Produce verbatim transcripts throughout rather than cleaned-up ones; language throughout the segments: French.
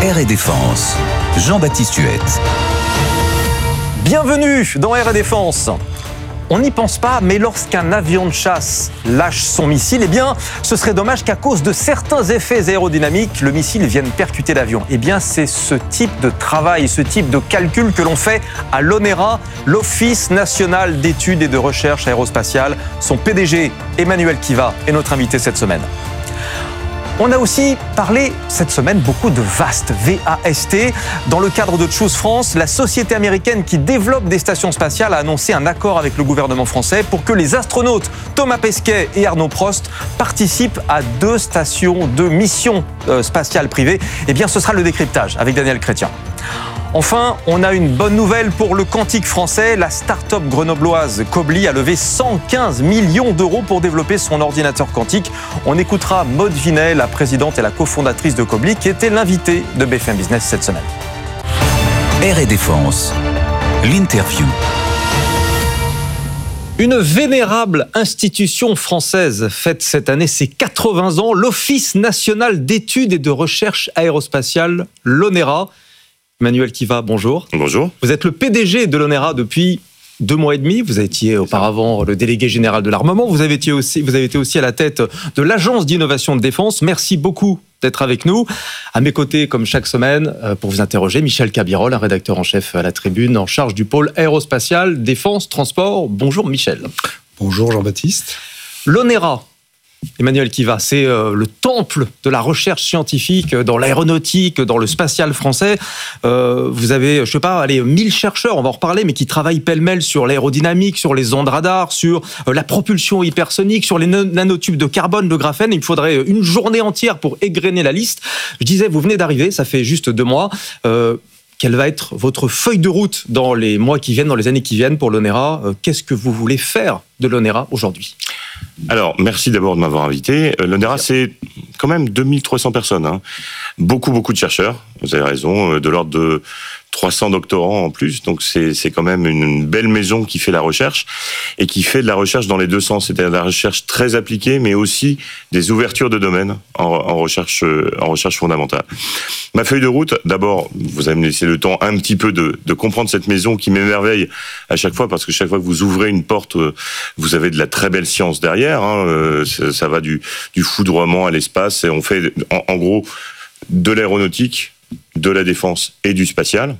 Air et Défense, Jean-Baptiste Huette. Bienvenue dans Air et Défense. On n'y pense pas, mais lorsqu'un avion de chasse lâche son missile, eh bien, ce serait dommage qu'à cause de certains effets aérodynamiques, le missile vienne percuter l'avion. Eh bien, c'est ce type de travail, ce type de calcul que l'on fait à l'ONERA, l'Office national d'études et de recherche aérospatiale. Son P D G, Emmanuel Kiva, est notre invité cette semaine. On a aussi parlé cette semaine beaucoup de VAST, V A S T. Dans le cadre de Choose France, la société américaine qui développe des stations spatiales a annoncé un accord avec le gouvernement français pour que les astronautes Thomas Pesquet et Arnaud Prost participent à deux stations de mission euh, spatiale privée. Eh bien, ce sera le décryptage avec Daniel Chrétien. Enfin, on a une bonne nouvelle pour le quantique français. La start-up grenobloise Quobly a levé cent quinze millions d'euros pour développer son ordinateur quantique. On écoutera Maude Vinet, la présidente et la cofondatrice de Quobly, qui était l'invitée de B F M Business cette semaine. Air et Défense, l'interview. Une vénérable institution française fête cette année ses quatre-vingts ans, l'Office national d'études et de recherche aérospatiale, l'ONERA. Emmanuel Kiva, bonjour. Bonjour. Vous êtes le P D G de l'ONERA depuis deux mois et demi. Vous étiez auparavant le délégué général de l'armement. Vous avez été aussi, vous avez été aussi à la tête de l'Agence d'innovation de défense. Merci beaucoup d'être avec nous. À mes côtés, comme chaque semaine, pour vous interroger, Michel Cabirol, un rédacteur en chef à la Tribune, en charge du pôle aérospatial, défense, transport. Bonjour Michel. Bonjour Jean-Baptiste. L'ONERA, Emmanuel Kiva, c'est euh, le temple de la recherche scientifique dans l'aéronautique, dans le spatial français. Euh, vous avez, je sais pas, allez, mille chercheurs, on va en reparler, mais qui travaillent pêle-mêle sur l'aérodynamique, sur les ondes radars, sur euh, la propulsion hypersonique, sur les nanotubes de carbone, de graphène. Il me faudrait une journée entière pour égrener la liste. Je disais, vous venez d'arriver, ça fait juste deux mois. Euh, Quelle va être votre feuille de route dans les mois qui viennent, dans les années qui viennent pour l'ONERA ? Qu'est-ce que vous voulez faire de l'ONERA aujourd'hui ? Alors, merci d'abord de m'avoir invité. L'ONERA, c'est quand même deux mille trois cents personnes. Hein. Beaucoup, beaucoup de chercheurs, vous avez raison, de l'ordre de trois cents doctorants en plus. Donc, c'est, c'est quand même une belle maison qui fait la recherche et qui fait de la recherche dans les deux sens. C'est-à-dire de la recherche très appliquée, mais aussi des ouvertures de domaine en, en, recherche, en recherche fondamentale. Ma feuille de route, d'abord, vous allez me laisser le temps un petit peu de, de comprendre cette maison qui m'émerveille à chaque fois, parce que chaque fois que vous ouvrez une porte, vous avez de la très belle science derrière. Hein. Ça, ça va du, du foudroiement à l'espace. Et on fait, en, en gros, de l'aéronautique, de la défense et du spatial.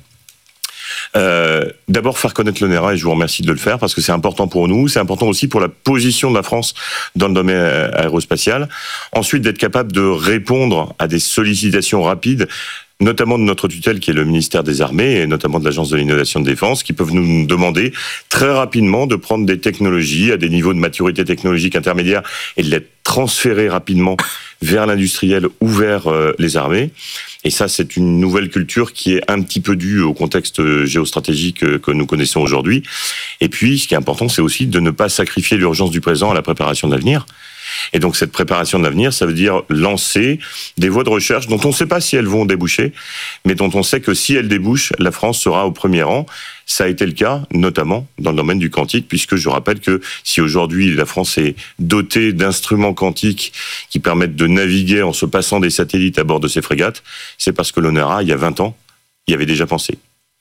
Euh, d'abord faire connaître l'ONERA, et je vous remercie de le faire parce que c'est important pour nous, c'est important aussi pour la position de la France dans le domaine aérospatial. Ensuite, d'être capable de répondre à des sollicitations rapides, notamment de notre tutelle qui est le ministère des Armées et notamment de l'Agence de l'innovation de défense, qui peuvent nous demander très rapidement de prendre des technologies à des niveaux de maturité technologique intermédiaire et de les transférer rapidement vers l'industriel ou vers euh, les armées. Et ça, c'est une nouvelle culture qui est un petit peu due au contexte géostratégique que nous connaissons aujourd'hui. Et puis, ce qui est important, c'est aussi de ne pas sacrifier l'urgence du présent à la préparation de l'avenir. Et donc, cette préparation de l'avenir, ça veut dire lancer des voies de recherche dont on ne sait pas si elles vont déboucher, mais dont on sait que si elles débouchent, la France sera au premier rang. Ça a été le cas, notamment dans le domaine du quantique, puisque je rappelle que si aujourd'hui la France est dotée d'instruments quantiques qui permettent de naviguer en se passant des satellites à bord de ces frégates, c'est parce que l'ONERA, il y a vingt ans, y avait déjà pensé.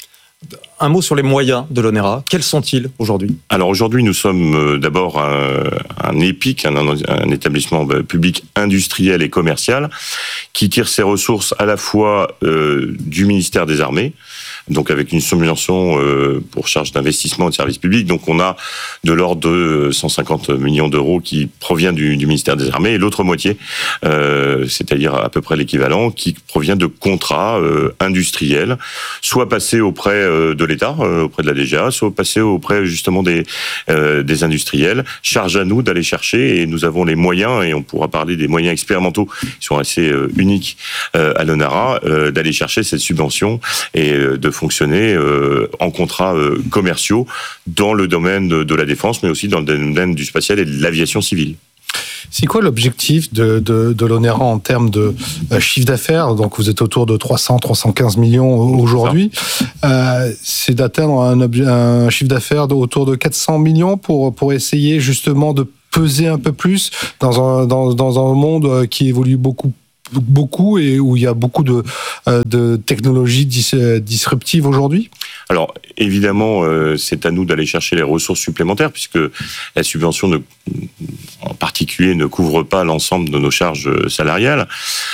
Un mot sur les moyens de l'ONERA. Quels sont-ils aujourd'hui ? Alors aujourd'hui, nous sommes d'abord un, un EPIC, un, un établissement public industriel et commercial, qui tire ses ressources à la fois euh, du ministère des Armées, donc avec une subvention euh, pour charge d'investissement et de services publics. Donc on a de l'ordre de cent cinquante millions d'euros qui provient du, du ministère des Armées, et l'autre moitié, euh, c'est-à-dire à peu près l'équivalent, qui provient de contrats euh, industriels, soit passés auprès euh, de l'État, euh, auprès de la D G A, soit passés auprès justement des, euh, des industriels. Charge à nous d'aller chercher, et nous avons les moyens, et on pourra parler des moyens expérimentaux qui sont assez euh, uniques euh, à l'ONERA, euh, d'aller chercher cette subvention et euh, de fonctionner euh, en contrats euh, commerciaux dans le domaine de, de la défense, mais aussi dans le domaine du spatial et de l'aviation civile. C'est quoi l'objectif de, de, de l'ONERA en termes de euh, chiffre d'affaires ? Donc vous êtes autour de trois cents à trois cent quinze millions aujourd'hui. Euh, c'est d'atteindre un, obje- un chiffre d'affaires de, autour de quatre cents millions pour, pour essayer justement de peser un peu plus dans un, dans, dans un monde qui évolue beaucoup beaucoup et où il y a beaucoup de, de technologies dis, disruptives aujourd'hui ? Alors, évidemment, euh, c'est à nous d'aller chercher les ressources supplémentaires, puisque la subvention, ne, en particulier, ne couvre pas l'ensemble de nos charges salariales.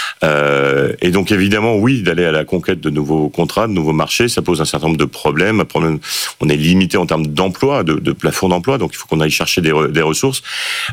Euh, et donc, évidemment, oui, d'aller à la conquête de nouveaux contrats, de nouveaux marchés, ça pose un certain nombre de problèmes. On est limité en termes d'emploi, de, de plafond d'emploi, donc il faut qu'on aille chercher des, des ressources.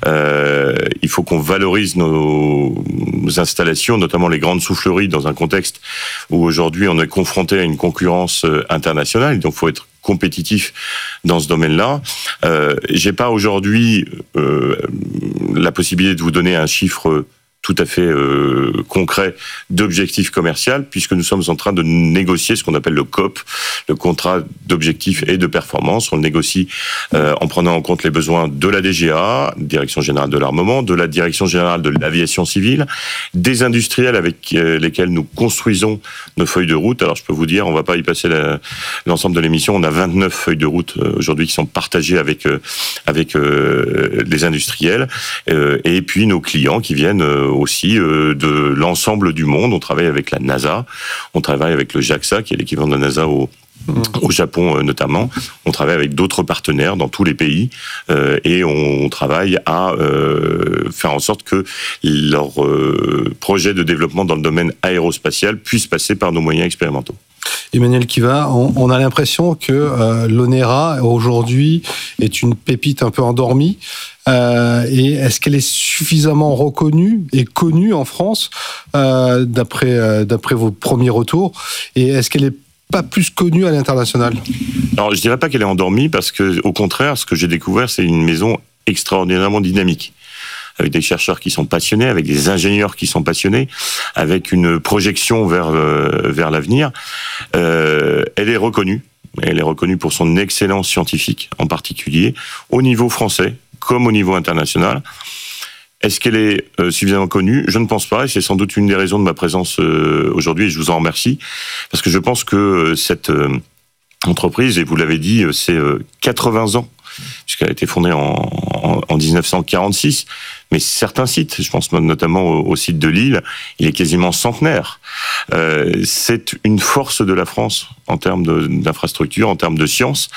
Euh, il faut qu'on valorise nos, nos installations, notamment les grandes souffleries, dans un contexte où aujourd'hui on est confronté à une concurrence internationale. Donc, il faut être compétitif dans ce domaine-là. Euh, j'ai pas aujourd'hui euh, la possibilité de vous donner un chiffre tout à fait euh, concret d'objectif commercial, puisque nous sommes en train de négocier ce qu'on appelle le C O P, le contrat d'objectifs et de performance. On le négocie euh, en prenant en compte les besoins de la D G A, Direction Générale de l'Armement, de la Direction Générale de l'Aviation Civile, des industriels avec euh, lesquels nous construisons nos feuilles de route. Alors je peux vous dire, on ne va pas y passer la, l'ensemble de l'émission, on a vingt-neuf feuilles de route euh, aujourd'hui qui sont partagées avec, euh, avec euh, les industriels, euh, et puis nos clients qui viennent euh, aussi euh, de l'ensemble du monde. On travaille avec la NASA, on travaille avec le JAXA, qui est l'équivalent de la NASA au, au Japon euh, notamment. On travaille avec d'autres partenaires dans tous les pays euh, et on travaille à euh, faire en sorte que leurs euh, projets de développement dans le domaine aérospatial puissent passer par nos moyens expérimentaux. Emmanuel Kiva, on, on a l'impression que euh, l'ONERA aujourd'hui est une pépite un peu endormie. Euh, et est-ce qu'elle est suffisamment reconnue et connue en France euh, d'après, euh, d'après vos premiers retours ? Et est-ce qu'elle est pas plus connue à l'international ? Alors, je dirais pas qu'elle est endormie, parce que, au contraire, ce que j'ai découvert, c'est une maison extraordinairement dynamique, avec des chercheurs qui sont passionnés, avec des ingénieurs qui sont passionnés, avec une projection vers euh, vers l'avenir. Euh, elle est reconnue. Elle est reconnue pour son excellence scientifique, en particulier au niveau français comme au niveau international. Est-ce qu'elle est euh, suffisamment connue ? Je ne pense pas, et c'est sans doute une des raisons de ma présence euh, aujourd'hui, et je vous en remercie, parce que je pense que euh, cette euh, entreprise, et vous l'avez dit, euh, c'est euh, quatre-vingts ans, puisqu'elle a été fondée en, en, en dix-neuf cent quarante-six, mais certains sites, je pense notamment au, au site de Lille, il est quasiment centenaire. Euh, c'est une force de la France en termes de, d'infrastructure, en termes de science.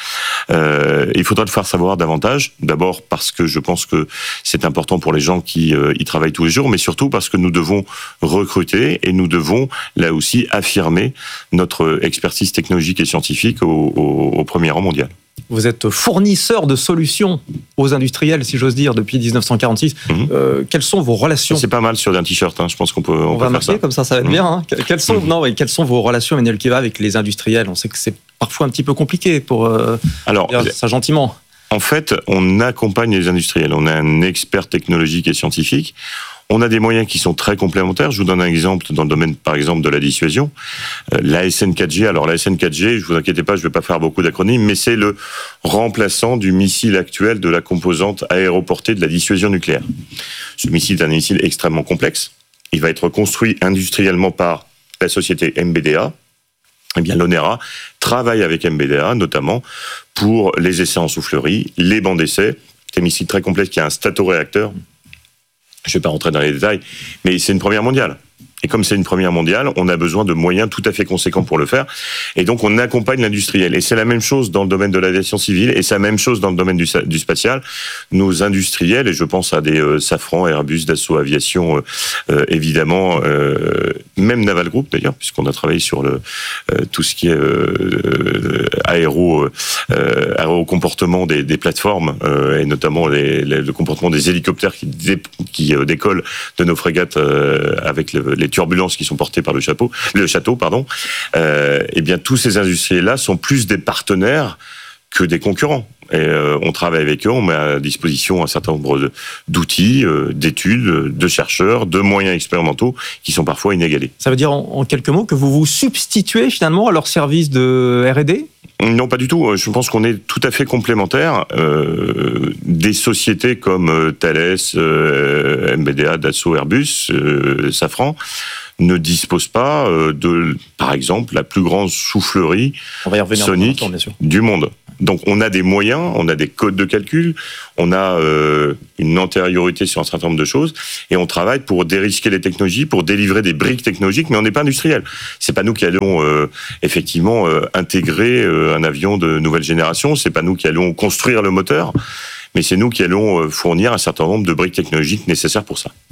Euh, il faudra le faire savoir davantage, d'abord parce que je pense que c'est important pour les gens qui euh, y travaillent tous les jours, mais surtout parce que nous devons recruter et nous devons, là aussi, affirmer notre expertise technologique et scientifique au, au, au premier rang mondial. Vous êtes fournisseur de solutions aux industriels, si j'ose dire, depuis dix-neuf cent quarante-six. Mmh. Euh, quelles sont vos relations ? C'est pas mal sur un t-shirt, hein. Je pense qu'on peut, on on peut va marquer, comme ça, ça va être mmh. bien. Hein. Quelles sont, mmh. non, et quelles sont vos relations, Emmanuel Kiva, avec les industriels ? On sait que c'est parfois un petit peu compliqué, pour euh, Alors, dire ça gentiment. En fait, on accompagne les industriels. On a un expert technologique et scientifique. On a des moyens qui sont très complémentaires. Je vous donne un exemple dans le domaine, par exemple, de la dissuasion. Euh, l'A S N quatre G. Alors, l'A S N quatre G, je vous inquiétez pas, je vais pas faire beaucoup d'acronymes, mais c'est le remplaçant du missile actuel de la composante aéroportée de la dissuasion nucléaire. Ce missile est un missile extrêmement complexe. Il va être construit industriellement par la société M B D A. Eh bien, l'ONERA travaille avec M B D A, notamment pour les essais en soufflerie, les bancs d'essai. C'est un missile très complexe qui a un statoréacteur. Je ne vais pas rentrer dans les détails, mais c'est une première mondiale. Et comme c'est une première mondiale, on a besoin de moyens tout à fait conséquents pour le faire. Et donc, on accompagne l'industriel. Et c'est la même chose dans le domaine de l'aviation civile, et c'est la même chose dans le domaine du, du spatial. Nos industriels, et je pense à des euh, Safran, Airbus, Dassault Aviation, euh, euh, évidemment, euh, même Naval Group d'ailleurs, puisqu'on a travaillé sur le, euh, tout ce qui est euh, aéro, euh, aéro-comportement des, des plateformes, euh, et notamment les, les, le comportement des hélicoptères qui, dé, qui euh, décollent de nos frégates euh, avec le, les turbulences qui sont portées par le château, le château, pardon. Euh, eh bien, tous ces industriels-là sont plus des partenaires que des concurrents. Et euh, on travaille avec eux, on met à disposition un certain nombre de, d'outils, euh, d'études, de chercheurs, de moyens expérimentaux qui sont parfois inégalés. Ça veut dire en, en quelques mots que vous vous substituez finalement à leur service de R et D ? Non, pas du tout. Je pense qu'on est tout à fait complémentaires. Euh, des sociétés comme Thales, euh, M B D A, Dassault, Airbus, euh, Safran ne disposent pas de, par exemple, la plus grande soufflerie On va y revenir sonique temps, bien sûr. du monde. Donc on a des moyens, on a des codes de calcul, on a euh, une antériorité sur un certain nombre de choses, et on travaille pour dérisquer les technologies, pour délivrer des briques technologiques, mais on n'est pas industriel. C'est pas nous qui allons euh, effectivement euh, intégrer euh, un avion de nouvelle génération, c'est pas nous qui allons construire le moteur, mais c'est nous qui allons euh, fournir un certain nombre de briques technologiques nécessaires pour ça.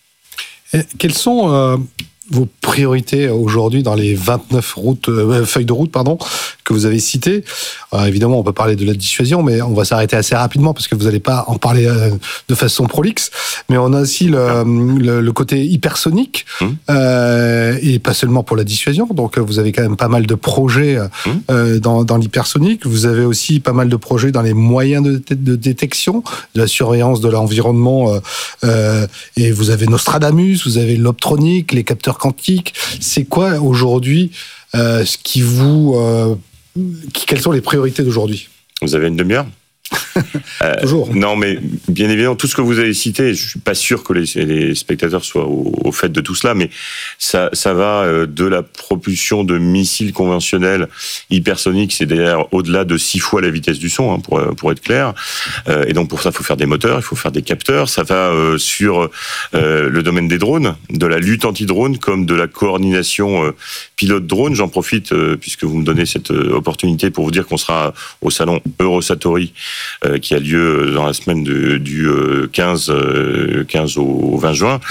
Et quelles sont euh, vos priorités aujourd'hui dans les vingt-neuf routes, euh, feuilles de route pardon, que vous avez citées? Alors évidemment, on peut parler de la dissuasion, mais on va s'arrêter assez rapidement parce que vous n'allez pas en parler euh, de façon prolixe. Mais on a aussi le, le, le côté hypersonique, mmh. euh, et pas seulement pour la dissuasion. Donc vous avez quand même pas mal de projets mmh. euh, dans, dans l'hypersonique. Vous avez aussi pas mal de projets dans les moyens de, de détection, de la surveillance de l'environnement. Euh, euh, et vous avez Nostradamus, vous avez l'optronique, les capteurs quantiques. C'est quoi aujourd'hui euh, ce qui vous... Euh, qui, quelles sont les priorités d'aujourd'hui? Vous avez une demi-heure? Euh, Toujours. Non, mais bien évidemment, tout ce que vous avez cité, je suis pas sûr que les, les spectateurs soient au, au fait de tout cela, mais ça, ça va de la propulsion de missiles conventionnels hypersoniques, c'est d'ailleurs au-delà de six fois la vitesse du son, hein, pour, pour être clair. Euh, et donc pour ça, il faut faire des moteurs, il faut faire des capteurs. Ça va euh, sur euh, le domaine des drones, de la lutte anti-drone, comme de la coordination euh, pilote-drone. J'en profite euh, puisque vous me donnez cette euh, opportunité pour vous dire qu'on sera au salon Eurosatory, Euh, qui a lieu dans la semaine de, du euh, quinze, euh, quinze au vingt juin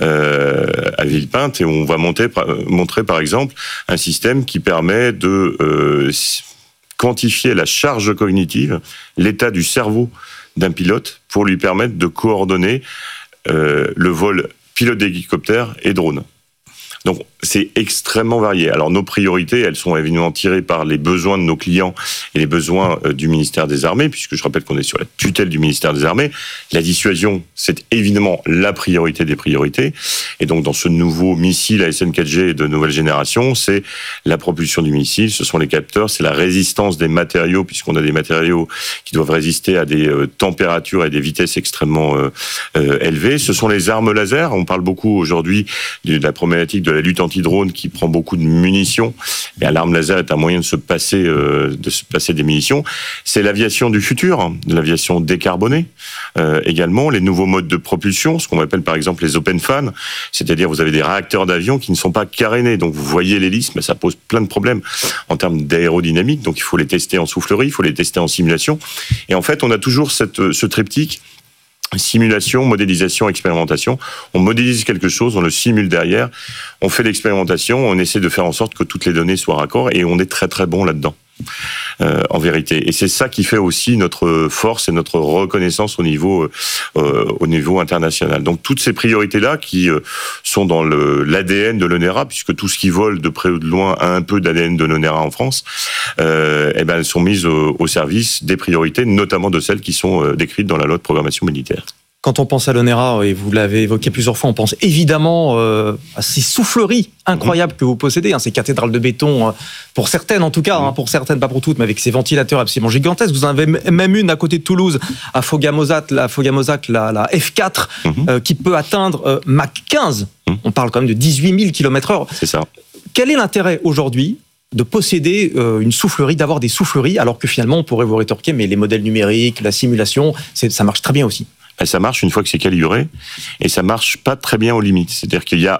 euh, à Villepinte, et on va monter, montrer par exemple un système qui permet de euh, quantifier la charge cognitive, l'état du cerveau d'un pilote, pour lui permettre de coordonner euh, le vol pilote d'hélicoptère et drone. Donc, c'est extrêmement varié. Alors, nos priorités, elles sont évidemment tirées par les besoins de nos clients et les besoins du ministère des Armées, puisque je rappelle qu'on est sur la tutelle du ministère des Armées. La dissuasion, c'est évidemment la priorité des priorités. Et donc, dans ce nouveau missile A S N quatre G de nouvelle génération, c'est la propulsion du missile, ce sont les capteurs, c'est la résistance des matériaux, puisqu'on a des matériaux qui doivent résister à des euh, températures et des vitesses extrêmement euh, euh, élevées. Ce sont les armes laser. On parle beaucoup aujourd'hui de la problématique de la lutte anti-drone qui prend beaucoup de munitions. Et l'arme laser est un moyen de se passer, euh, de se passer des munitions. C'est l'aviation du futur, hein, de l'aviation décarbonée euh, également, les nouveaux modes de propulsion, ce qu'on appelle par exemple les open fan, c'est-à-dire vous avez des réacteurs d'avion qui ne sont pas carénés, donc vous voyez l'hélice, mais ça pose plein de problèmes en termes d'aérodynamique, donc il faut les tester en soufflerie, il faut les tester en simulation. Et en fait, on a toujours cette, ce triptyque: simulation, modélisation, expérimentation. On modélise quelque chose, on le simule derrière, on fait l'expérimentation, on essaie de faire en sorte que toutes les données soient raccord, et on est très très bon là-dedans, euh, en vérité. Et c'est ça qui fait aussi notre force et notre reconnaissance au niveau, euh, au niveau international. Donc toutes ces priorités-là qui euh, sont dans le, l'A D N de l'ONERA, puisque tout ce qui vole de près ou de loin a un peu d'A D N de l'ONERA en France, euh, eh ben, elles sont mises au, au service des priorités, notamment de celles qui sont euh, décrites dans la loi de programmation militaire. Quand on pense à l'ONERA, et vous l'avez évoqué plusieurs fois, on pense évidemment euh, à ces souffleries incroyables que vous possédez, hein, ces cathédrales de béton, euh, pour certaines en tout cas, hein, pour certaines, pas pour toutes, mais avec ces ventilateurs absolument gigantesques. Vous en avez même une à côté de Toulouse, à Fogamosac, la, Fogamosac, la, la F quatre, mm-hmm. euh, qui peut atteindre euh, Mach quinze. Mm. On parle quand même de dix-huit mille kilomètres heure. C'est ça. Quel est l'intérêt aujourd'hui de posséder euh, une soufflerie, d'avoir des souffleries, alors que finalement on pourrait vous rétorquer, mais les modèles numériques, la simulation, c'est, ça marche très bien aussi? Ça marche une fois que c'est calibré, et ça marche pas très bien aux limites. C'est-à-dire qu'il y a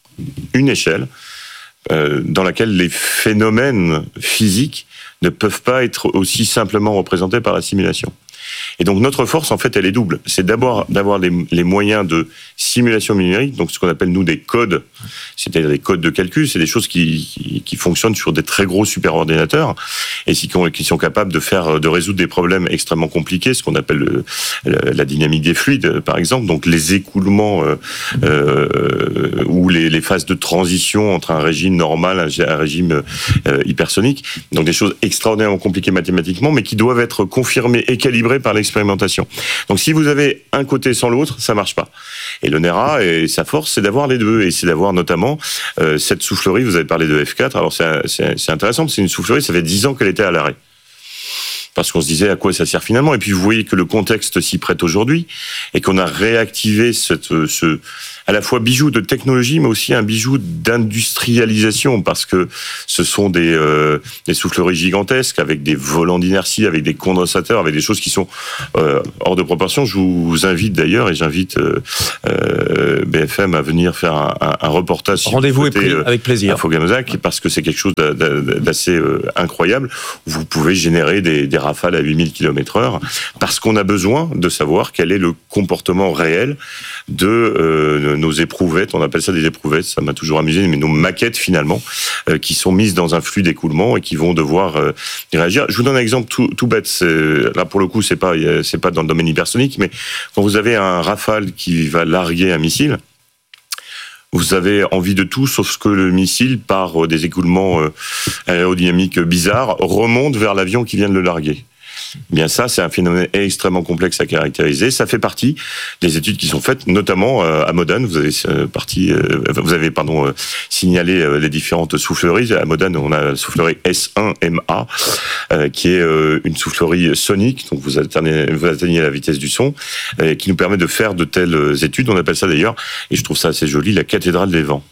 une échelle euh, dans laquelle les phénomènes physiques ne peuvent pas être aussi simplement représentés par la simulation. Et donc notre force, en fait, elle est double. C'est d'abord d'avoir les, les moyens de simulation numérique, donc ce qu'on appelle nous des codes, c'est-à-dire des codes de calcul, c'est des choses qui, qui, qui fonctionnent sur des très gros superordinateurs et qui, qui sont capables de faire, de résoudre des problèmes extrêmement compliqués, ce qu'on appelle le, le, la dynamique des fluides, par exemple, donc les écoulements euh, euh, ou les, les phases de transition entre un régime normal et un régime euh, hypersonique, donc des choses extraordinairement compliquées mathématiquement, mais qui doivent être confirmées et calibrées par l'expérimentation. Donc si vous avez un côté sans l'autre, ça marche pas. Et l'ONERA, et sa force, c'est d'avoir les deux, et c'est d'avoir notamment euh, cette soufflerie. Vous avez parlé de F quatre, alors c'est, c'est, c'est intéressant, c'est une soufflerie, ça fait dix ans qu'elle était à l'arrêt. Parce qu'on se disait à quoi ça sert finalement. Et puis vous voyez que le contexte s'y prête aujourd'hui, et qu'on a réactivé cette, ce, à la fois bijou de technologie, mais aussi un bijou d'industrialisation, parce que ce sont des, euh, des souffleries gigantesques avec des volants d'inertie, avec des condensateurs, avec des choses qui sont euh, hors de proportion. Je vous invite d'ailleurs, et j'invite euh, euh, B F M à venir faire un, un, un reportage. Si Rendez-vous est pris, euh, avec plaisir. À Fogamosac, parce que c'est quelque chose d'assez euh, incroyable. Vous pouvez générer des, des rafales à huit mille kilomètres heure, parce qu'on a besoin de savoir quel est le comportement réel de euh, nos éprouvettes. On appelle ça des éprouvettes, ça m'a toujours amusé, mais nos maquettes finalement, euh, qui sont mises dans un flux d'écoulement et qui vont devoir euh, réagir. Je vous donne un exemple tout, tout bête. C'est, là, pour le coup, c'est pas, c'est pas dans le domaine hypersonique, mais quand vous avez un Rafale qui va larguer un missile, vous avez envie de tout, sauf ce que le missile, par des écoulements aérodynamiques bizarres, remonte vers l'avion qui vient de le larguer. Eh bien ça, c'est un phénomène extrêmement complexe à caractériser. Ça fait partie des études qui sont faites, notamment à Modane. Vous avez parti, vous avez pardon signalé les différentes souffleries. À Modane, on a la soufflerie S un M A, qui est une soufflerie sonique. Donc vous atteignez, vous atteignez la vitesse du son, qui nous permet de faire de telles études. On appelle ça d'ailleurs, et je trouve ça assez joli, la cathédrale des vents.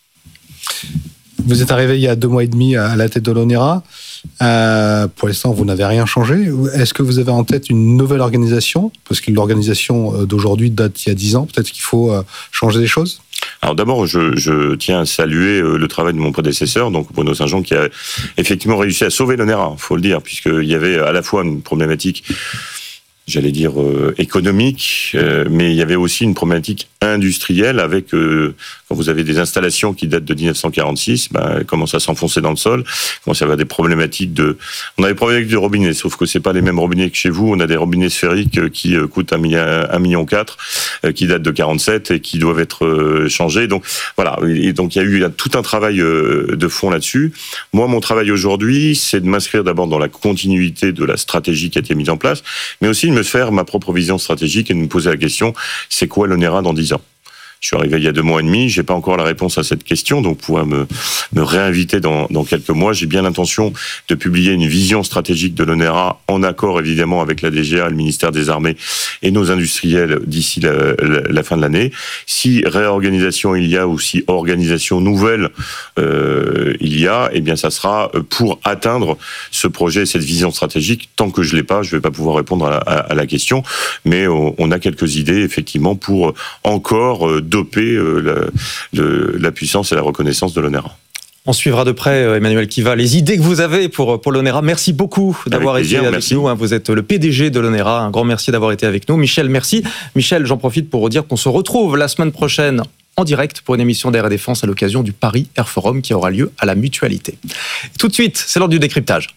Vous êtes arrivé il y a deux mois et demi à la tête de l'ONERA. Euh, pour l'instant, vous n'avez rien changé. Est-ce que vous avez en tête une nouvelle organisation ? Parce que l'organisation d'aujourd'hui date il y a dix ans. Peut-être qu'il faut changer des choses ? Alors d'abord, je, je tiens à saluer le travail de mon prédécesseur, donc Bruno Saint-Jean, qui a effectivement réussi à sauver l'ONERA, il faut le dire, puisqu'il y avait à la fois une problématique, j'allais dire euh, économique, euh, mais il y avait aussi une problématique industrielle avec, euh, quand vous avez des installations qui datent de dix-neuf cent quarante-six, ben, elles commencent à s'enfoncer dans le sol, commence à avoir des problématiques de... On a des problématiques de robinets, sauf que c'est pas les mêmes robinets que chez vous. On a des robinets sphériques qui euh, coûtent un million, un million quatre, euh, qui datent de quarante-sept et qui doivent être euh, changés. Donc voilà, et donc il y a eu tout un travail euh, de fond là-dessus. Moi, mon travail aujourd'hui, c'est de m'inscrire d'abord dans la continuité de la stratégie qui a été mise en place, mais aussi de me faire ma propre vision stratégique et de me poser la question, c'est quoi l'ONERA dans dix ans ? Je suis arrivé il y a deux mois et demi, j'ai pas encore la réponse à cette question, donc pouvoir me, me réinviter dans, dans quelques mois. J'ai bien l'intention de publier une vision stratégique de l'ONERA en accord évidemment avec la D G A, le ministère des Armées et nos industriels d'ici la, la, la fin de l'année. Si réorganisation il y a ou si organisation nouvelle euh, il y a, eh bien ça sera pour atteindre ce projet, cette vision stratégique. Tant que je l'ai pas, je vais pas pouvoir répondre à, à, à la question, mais on, on a quelques idées effectivement pour encore euh, doper euh, la, le, la puissance et la reconnaissance de l'ONERA. On suivra de près, Emmanuel Kiva, les idées que vous avez pour, pour l'ONERA. Merci beaucoup d'avoir avec plaisir, été avec merci. nous. Vous êtes le P D G de l'ONERA. Un grand merci d'avoir été avec nous. Michel, merci. Michel, j'en profite pour vous dire qu'on se retrouve la semaine prochaine en direct pour une émission d'Air et Défense à l'occasion du Paris Air Forum qui aura lieu à la Mutualité. Tout de suite, c'est l'heure du décryptage.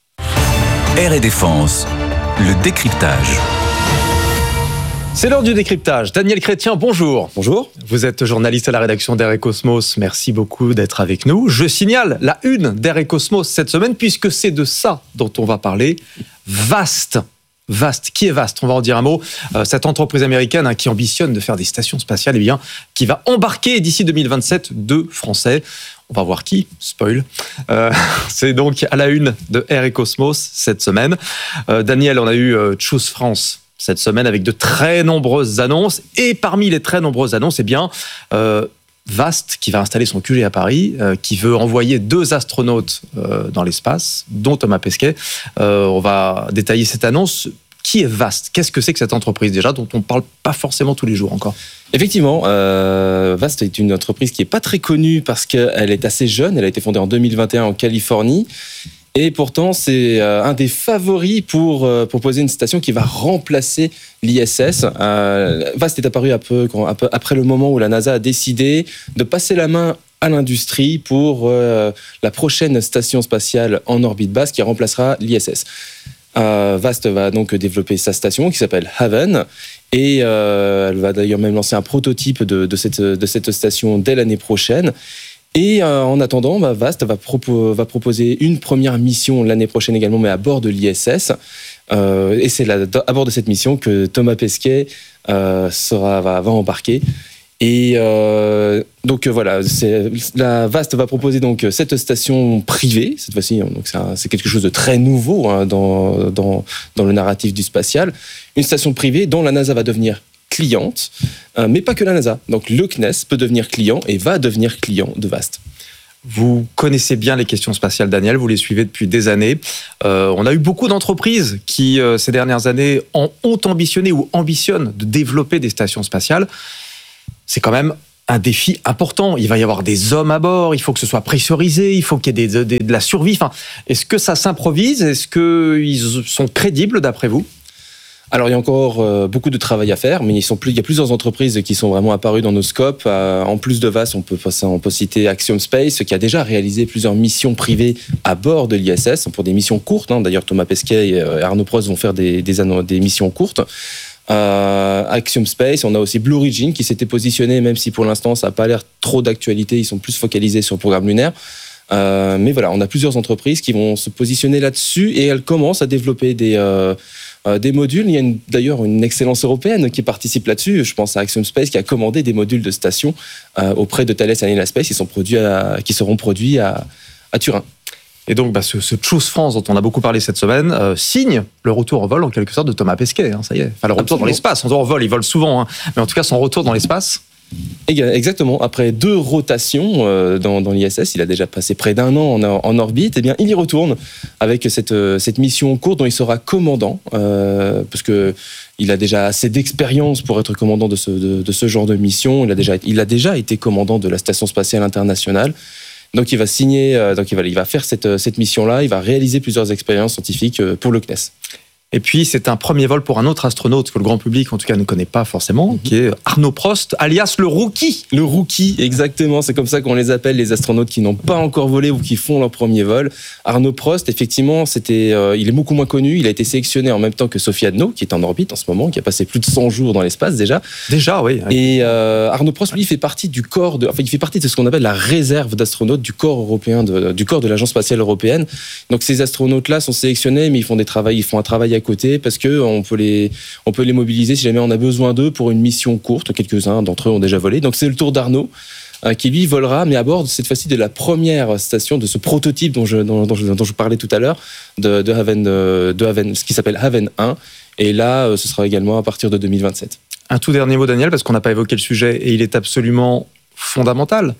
Air et Défense, le décryptage. C'est l'heure du décryptage. Daniel Chrétien, bonjour. Bonjour. Vous êtes journaliste à la rédaction d'Air et Cosmos. Merci beaucoup d'être avec nous. Je signale la une d'Air et Cosmos cette semaine, puisque c'est de ça dont on va parler. Vast. Vast. Qui est Vast ? On va en dire un mot. Euh, cette entreprise américaine hein, qui ambitionne de faire des stations spatiales, eh bien, qui va embarquer d'ici deux mille vingt-sept deux Français. On va voir qui, spoil. Euh, c'est donc à la une de Air et Cosmos cette semaine. Euh, Daniel, on a eu euh, Choose France cette semaine avec de très nombreuses annonces. Et parmi les très nombreuses annonces, eh bien, euh, Vast qui va installer son Q G à Paris, euh, qui veut envoyer deux astronautes euh, dans l'espace, dont Thomas Pesquet. Euh, on va détailler cette annonce. Qui est Vast ? Qu'est-ce que c'est que cette entreprise déjà, dont on ne parle pas forcément tous les jours encore ? Effectivement, euh, Vast est une entreprise qui n'est pas très connue parce qu'elle est assez jeune. Elle a été fondée en deux mille vingt et un en Californie. Et pourtant, c'est euh, un des favoris pour euh, proposer une station qui va remplacer l'I S S. Euh, Vast est apparu un peu, un peu après le moment où la NASA a décidé de passer la main à l'industrie pour euh, la prochaine station spatiale en orbite basse qui remplacera l'I S S. Euh, Vast va donc développer sa station qui s'appelle Haven et euh, elle va d'ailleurs même lancer un prototype de, de, cette, de cette station dès l'année prochaine. Et euh, en attendant, bah, Vast va, propo- va proposer une première mission l'année prochaine également, mais à bord de l'I S S. Euh, et c'est là, à bord de cette mission que Thomas Pesquet euh, sera, va, va embarquer. Et euh, donc euh, voilà, c'est, la Vast va proposer donc cette station privée cette fois-ci. Donc c'est, un, c'est quelque chose de très nouveau hein, dans, dans, dans le narratif du spatial. Une station privée dont la NASA va devenir cliente, euh, mais pas que la NASA. Donc le C N E S peut devenir client et va devenir client de VAST. Vous connaissez bien les questions spatiales, Daniel, vous les suivez depuis des années. Euh, on a eu beaucoup d'entreprises qui, euh, ces dernières années, en ont ambitionné ou ambitionnent de développer des stations spatiales. C'est quand même un défi important. Il va y avoir des hommes à bord, il faut que ce soit pressurisé, il faut qu'il y ait des, des, de la survie. Enfin, est-ce que ça s'improvise ? Est-ce qu'ils sont crédibles, d'après vous ? Alors, il y a encore euh, beaucoup de travail à faire, mais ils sont plus, il y a plusieurs entreprises qui sont vraiment apparues dans nos scopes. Euh, en plus de VAST, on peut, on peut citer Axiom Space, qui a déjà réalisé plusieurs missions privées à bord de l'I S S, pour des missions courtes. Hein. D'ailleurs, Thomas Pesquet et Arnaud Prost vont faire des, des, des missions courtes. Euh, Axiom Space, on a aussi Blue Origin qui s'était positionné, même si pour l'instant, ça n'a pas l'air trop d'actualité. Ils sont plus focalisés sur le programme lunaire. Euh, mais voilà, on a plusieurs entreprises qui vont se positionner là-dessus et elles commencent à développer des... Euh, Euh, des modules. Il y a une, d'ailleurs une excellence européenne qui participe là-dessus. Je pense à Axiom Space qui a commandé des modules de station euh, auprès de Thales Alenia Space qui, sont produits à, qui seront produits à, à Turin. Et donc, bah, ce, ce Choose France dont on a beaucoup parlé cette semaine euh, signe le retour en vol en quelque sorte de Thomas Pesquet. Hein, ça y est. Enfin, le retour Absolument. Dans l'espace. En vol, il vole souvent, hein, mais en tout cas, son retour dans l'espace. Exactement. Après deux rotations euh, dans, dans l'I S S, il a déjà passé près d'un an en, en orbite. Eh bien, il y retourne avec cette, cette mission courte dont il sera commandant, euh, parce que il a déjà assez d'expérience pour être commandant de ce, de, de ce genre de mission. Il a déjà, il a déjà été commandant de la Station spatiale internationale. Donc, il va signer, euh, donc il va, il va faire cette, cette mission-là. Il va réaliser plusieurs expériences scientifiques pour le C N E S. Et puis, c'est un premier vol pour un autre astronaute que le grand public, en tout cas, ne connaît pas forcément, mm-hmm. qui est Arnaud Prost, alias le Rookie. Le Rookie, exactement. C'est comme ça qu'on les appelle, les astronautes qui n'ont pas encore volé ou qui font leur premier vol. Arnaud Prost, effectivement, c'était, euh, il est beaucoup moins connu. Il a été sélectionné en même temps que Sophie Adno, qui est en orbite en ce moment, qui a passé plus de cent jours dans l'espace déjà. Déjà, oui. oui. Et euh, Arnaud Prost, lui, fait partie du corps de, enfin, il fait partie de ce qu'on appelle la réserve d'astronautes du corps européen, de, du corps de l'Agence spatiale européenne. Donc, ces astronautes-là sont sélectionnés, mais ils font des travaux, ils font un travail à côté parce que on peut les, on peut les mobiliser si jamais on a besoin d'eux pour une mission courte. Quelques-uns d'entre eux ont déjà volé. Donc c'est le tour d'Arnaud euh, qui lui volera, mais à bord cette fois-ci de la première station de ce prototype dont je, dont, dont je, dont je parlais tout à l'heure, de, de Haven, de Haven, ce qui s'appelle Haven un. Et là, ce sera également à partir de deux mille vingt-sept. Un tout dernier mot, Daniel, parce qu'on n'a pas évoqué le sujet et il est absolument fondamental.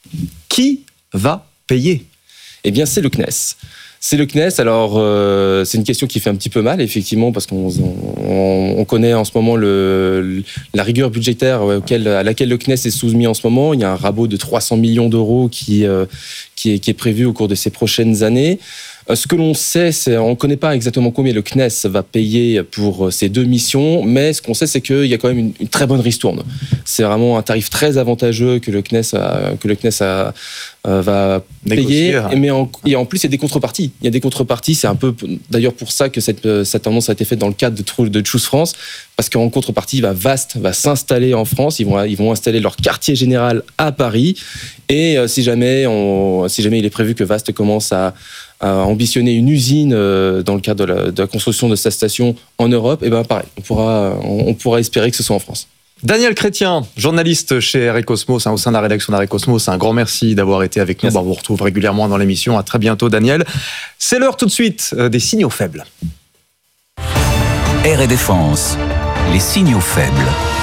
Qui va payer ? Eh bien, c'est le C N E S. C'est le C N E S. Alors, euh, c'est une question qui fait un petit peu mal, effectivement, parce qu'on on, on connaît en ce moment le, la rigueur budgétaire auquel, à laquelle le C N E S est soumis en ce moment. Il y a un rabot de trois cents millions d'euros qui, euh, qui, est, qui est prévu au cours de ces prochaines années. Ce que l'on sait, c'est on ne connaît pas exactement combien le C N E S va payer pour ces deux missions, mais ce qu'on sait, c'est qu'il y a quand même une, une très bonne ristourne. C'est vraiment un tarif très avantageux que le C N E S, a, que le C N E S a, euh, va Négocier, payer. hein. Mais en, et en plus, il y a des contreparties. Il y a des contreparties. C'est un peu d'ailleurs pour ça que cette, cette annonce a été faite dans le cadre de, de Choose France, parce qu'en contrepartie, va VAST va s'installer en France. Ils vont, ils vont installer leur quartier général à Paris. Et euh, si jamais, on, si jamais il est prévu que VAST commence à à ambitionner une usine dans le cadre de la, de la construction de sa station en Europe, et ben pareil, on pourra, on, on pourra espérer que ce soit en France. Daniel Chrétien, journaliste chez R E Cosmos, hein, au sein de la rédaction d'R E Cosmos, un grand merci d'avoir été avec nous. Bon, on vous retrouve régulièrement dans l'émission. À très bientôt, Daniel. C'est l'heure tout de suite euh, des signaux faibles. Air et Défense, les signaux faibles.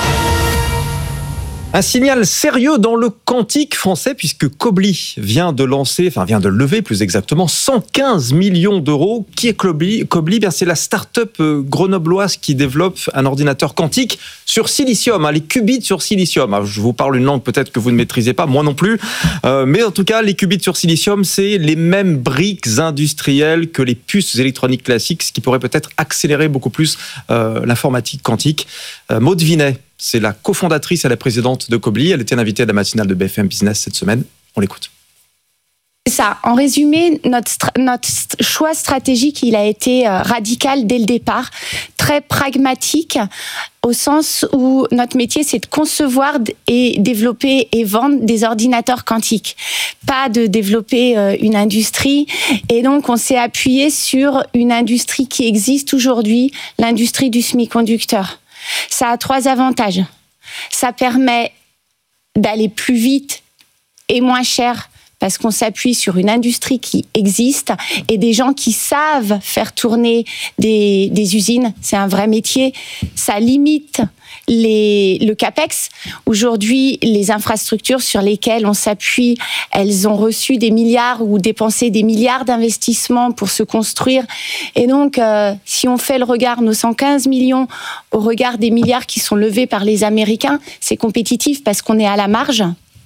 Un signal sérieux dans le quantique français puisque Quobly vient de lancer, enfin vient de lever plus exactement, cent quinze millions d'euros. Qui est Quobly ? Quobly, bien c'est la start-up grenobloise qui développe un ordinateur quantique sur silicium, hein, les qubits sur silicium. Alors, je vous parle une langue peut-être que vous ne maîtrisez pas, moi non plus, euh, mais en tout cas les qubits sur silicium, c'est les mêmes briques industrielles que les puces électroniques classiques, ce qui pourrait peut-être accélérer beaucoup plus euh, l'informatique quantique. Euh, Maud Vinet, c'est la cofondatrice et la présidente de Quobly. Elle était l'invitée de la matinale de B F M Business cette semaine. On l'écoute. C'est ça. En résumé, notre, stra- notre choix stratégique, il a été euh, radical dès le départ, très pragmatique, au sens où notre métier, c'est de concevoir et développer et vendre des ordinateurs quantiques, pas de développer euh, une industrie. Et donc, on s'est appuyé sur une industrie qui existe aujourd'hui, l'industrie du semi-conducteur. Ça a trois avantages. Ça permet d'aller plus vite et moins cher parce qu'on s'appuie sur une industrie qui existe et des gens qui savent faire tourner des, des usines. C'est un vrai métier. Ça limite les, le CAPEX. Aujourd'hui, les infrastructures sur lesquelles on s'appuie, elles ont reçu des milliards ou dépensé des milliards d'investissements pour se construire. Et donc, euh, si on fait le regard, nos cent quinze millions au regard des milliards qui sont levés par les Américains, c'est compétitif parce qu'on est à la marge.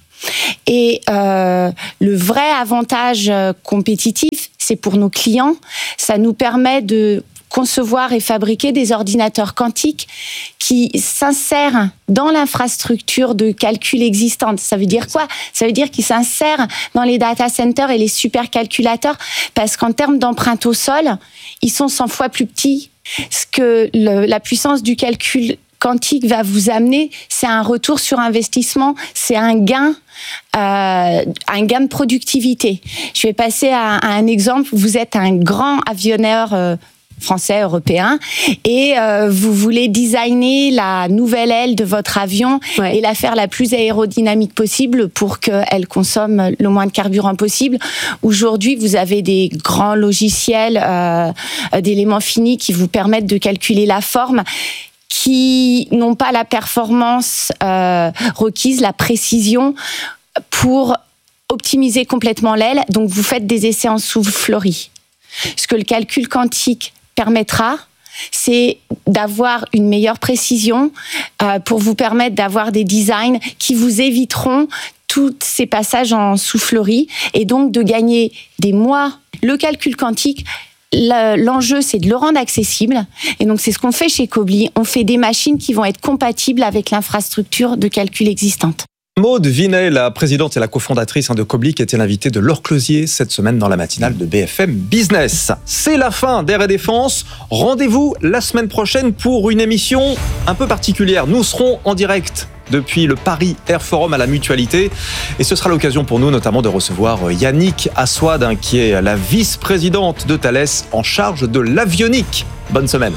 Et euh, le vrai avantage compétitif, c'est pour nos clients. Ça nous permet de concevoir et fabriquer des ordinateurs quantiques qui s'insèrent dans l'infrastructure de calcul existante. Ça veut dire quoi ? Ça veut dire qu'ils s'insèrent dans les data centers et les supercalculateurs parce qu'en termes d'empreinte au sol, ils sont cent fois plus petits. Ce que le, la puissance du calcul quantique va vous amener, c'est un retour sur investissement, c'est un gain, euh, un gain de productivité. Je vais passer à, à un exemple. Vous êtes un grand avionneur euh, français, européen, et euh, vous voulez designer la nouvelle aile de votre avion ouais. et la faire la plus aérodynamique possible pour qu'elle consomme le moins de carburant possible. Aujourd'hui, vous avez des grands logiciels euh, d'éléments finis qui vous permettent de calculer la forme, qui n'ont pas la performance euh, requise, la précision pour optimiser complètement l'aile. Donc, vous faites des essais en soufflerie. Ce que le calcul quantique permettra, c'est d'avoir une meilleure précision euh, pour vous permettre d'avoir des designs qui vous éviteront tous ces passages en soufflerie et donc de gagner des mois. Le calcul quantique, l'enjeu, c'est de le rendre accessible. Et donc, c'est ce qu'on fait chez Quobly. On fait des machines qui vont être compatibles avec l'infrastructure de calcul existante. Maude Vinet, la présidente et la cofondatrice de Quobly, qui était l'invitée de Laure Closier cette semaine dans la matinale de B F M Business. C'est la fin d'Air et Défense. Rendez-vous la semaine prochaine pour une émission un peu particulière. Nous serons en direct depuis le Paris Air Forum à la Mutualité. Et ce sera l'occasion pour nous notamment de recevoir Yannick Assouad, hein, qui est la vice-présidente de Thales en charge de l'avionique. Bonne semaine.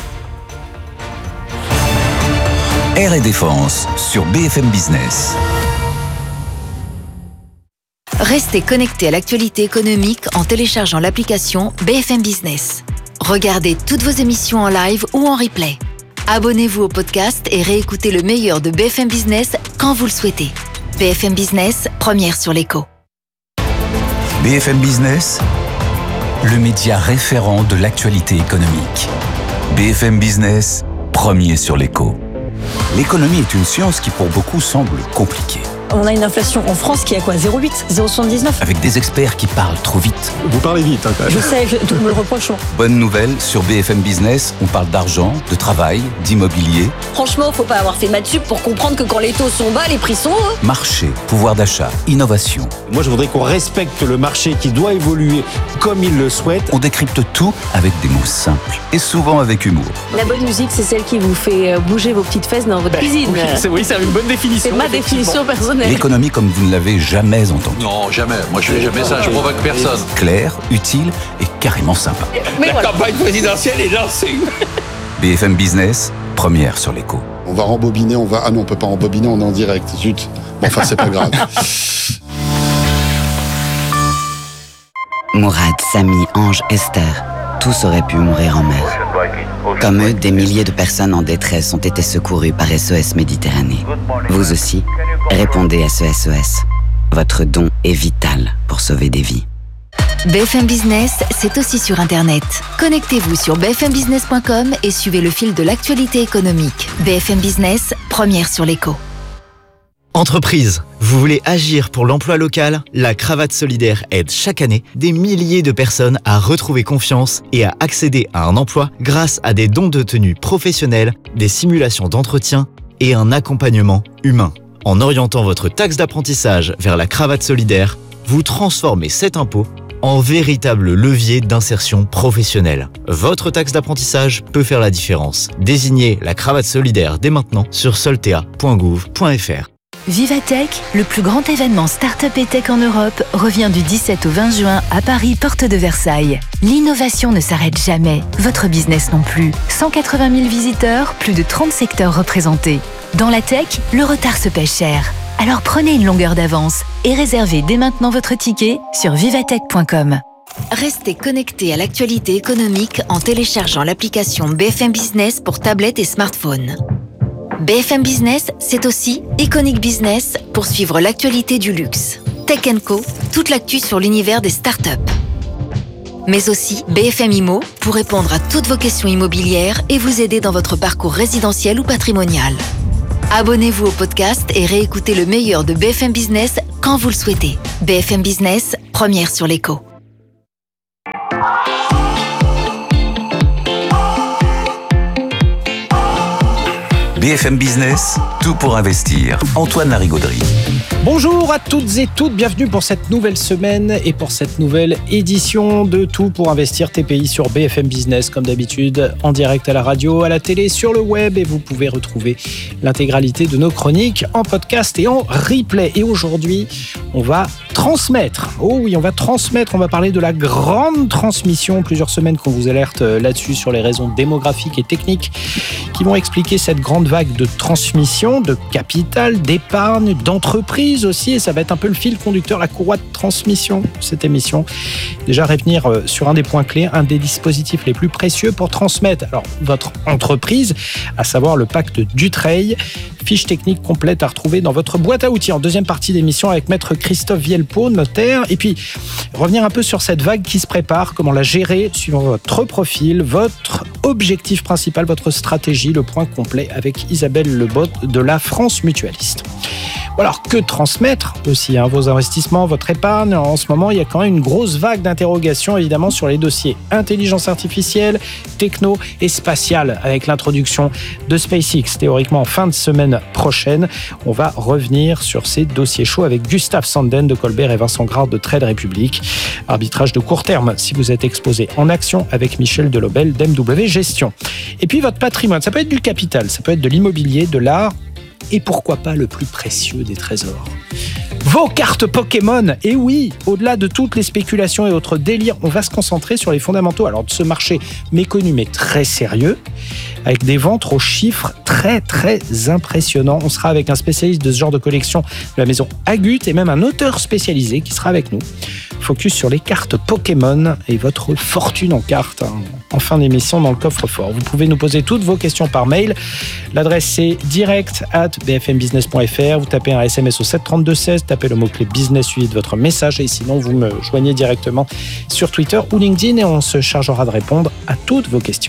Air et Défense sur B F M Business. Restez connectés à l'actualité économique en téléchargeant l'application B F M Business. Regardez toutes vos émissions en live ou en replay. Abonnez-vous au podcast et réécoutez le meilleur de B F M Business quand vous le souhaitez. B F M Business, première sur l'écho. B F M Business, le média référent de l'actualité économique. B F M Business, premier sur l'écho. L'économie est une science qui pour beaucoup semble compliquée. On a une inflation en France qui est à quoi ? zéro virgule huit, zéro virgule soixante-dix-neuf. Avec des experts qui parlent trop vite. Vous parlez vite, hein, quand même. Je sais, je, tout me le reproche. Bonne nouvelle, sur B F M Business, on parle d'argent, de travail, d'immobilier. Franchement, faut pas avoir fait maths sup pour comprendre que quand les taux sont bas, les prix sont hauts. Marché, pouvoir d'achat, innovation. Moi, je voudrais qu'on respecte le marché qui doit évoluer comme il le souhaite. On décrypte tout avec des mots simples et souvent avec humour. La bonne musique, c'est celle qui vous fait bouger vos petites fesses dans votre cuisine. Oui, c'est, oui, c'est une bonne définition. C'est ma définition personnelle. L'économie comme vous ne l'avez jamais entendue. Non, jamais. Moi, je fais jamais ça. Je provoque personne. Claire, utile et carrément sympa. Mais La voilà. campagne présidentielle est lancée. B F M Business, première sur l'écho. On va rembobiner, on va... Ah non, on peut pas rembobiner, on est en direct. Zut. Bon, enfin, c'est pas grave. Mourad, Samy, Ange, Esther, tous auraient pu mourir en mer. Comme eux, des milliers de personnes en détresse ont été secourues par S O S Méditerranée. Vous aussi, répondez à ce S O S. Votre don est vital pour sauver des vies. B F M Business, c'est aussi sur Internet. Connectez-vous sur b f m business point com et suivez le fil de l'actualité économique. B F M Business, première sur l'écho. Entreprise, vous voulez agir pour l'emploi local ? La Cravate Solidaire aide chaque année des milliers de personnes à retrouver confiance et à accéder à un emploi grâce à des dons de tenue professionnels, des simulations d'entretien et un accompagnement humain. En orientant votre taxe d'apprentissage vers la Cravate Solidaire, vous transformez cet impôt en véritable levier d'insertion professionnelle. Votre taxe d'apprentissage peut faire la différence. Désignez la Cravate Solidaire dès maintenant sur soltea point gouv point f r. Vivatech, le plus grand événement start-up et tech en Europe, revient du dix-sept au vingt juin à Paris, porte de Versailles. L'innovation ne s'arrête jamais, votre business non plus. cent quatre-vingt mille visiteurs, plus de trente secteurs représentés. Dans la tech, le retard se paie cher. Alors prenez une longueur d'avance et réservez dès maintenant votre ticket sur vivatech point com. Restez connectés à l'actualité économique en téléchargeant l'application B F M Business pour tablette et smartphone. B F M Business, c'est aussi Iconic Business pour suivre l'actualité du luxe. Tech and Co, toute l'actu sur l'univers des startups. Mais aussi B F M Immo pour répondre à toutes vos questions immobilières et vous aider dans votre parcours résidentiel ou patrimonial. Abonnez-vous au podcast et réécoutez le meilleur de B F M Business quand vous le souhaitez. B F M Business, première sur l'écho. B F M Business, tout pour investir. Antoine Larigauderie. Bonjour à toutes et toutes, bienvenue pour cette nouvelle semaine et pour cette nouvelle édition de Tout pour investir T P I sur B F M Business, comme d'habitude, en direct à la radio, à la télé, sur le web, et vous pouvez retrouver l'intégralité de nos chroniques en podcast et en replay. Et aujourd'hui, on va transmettre, oh oui, on va transmettre, on va parler de la grande transmission, plusieurs semaines qu'on vous alerte là-dessus sur les raisons démographiques et techniques qui vont expliquer cette grande vague de transmission, de capital, d'épargne, d'entreprise aussi, et ça va être un peu le fil conducteur, la courroie de transmission de cette émission. Déjà revenir sur un des points clés, un des dispositifs les plus précieux pour transmettre alors votre entreprise, à savoir le pacte Dutreil. Fiche technique complète à retrouver dans votre boîte à outils en deuxième partie d'émission avec maître Christophe Vielpeau, notaire. Et puis revenir un peu sur cette vague qui se prépare, comment la gérer suivant votre profil, votre objectif principal, votre stratégie, le point complet avec Isabelle Lebot de la France Mutualiste. Alors, que transmettre aussi hein, vos investissements, votre épargne? En ce moment, il y a quand même une grosse vague d'interrogations, évidemment, sur les dossiers intelligence artificielle, techno et spatiale, avec l'introduction de SpaceX, théoriquement en fin de semaine prochaine. On va revenir sur ces dossiers chauds avec Gustave Sanden de Colbert et Vincent Grard de Trade Republic. Arbitrage de court terme, si vous êtes exposé en action, avec Michel Delobel d'M W Gestion. Et puis, votre patrimoine, ça peut être du capital, ça peut être de l'immobilier, de l'art, et pourquoi pas le plus précieux des trésors, vos cartes Pokémon. Et oui, au-delà de toutes les spéculations et autres délires, on va se concentrer sur les fondamentaux alors de ce marché méconnu mais très sérieux, avec des ventes aux chiffres très très impressionnants. On sera avec un spécialiste de ce genre de collection de la maison Agut et même un auteur spécialisé qui sera avec nous. Focus sur les cartes Pokémon et votre fortune en cartes hein, en fin d'émission dans le coffre-fort. Vous pouvez nous poser toutes vos questions par mail. L'adresse c'est direct arobase b f m business point f r. Vous tapez un S M S au sept trente-deux seize, tapez le mot-clé business suivi de votre message et sinon vous me joignez directement sur Twitter ou LinkedIn et on se chargera de répondre à toutes vos questions.